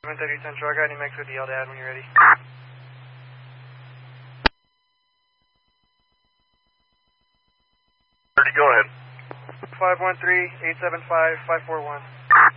730 Central, I got any mix with the LDAD when you're ready. Ready, go ahead. 513-875-541.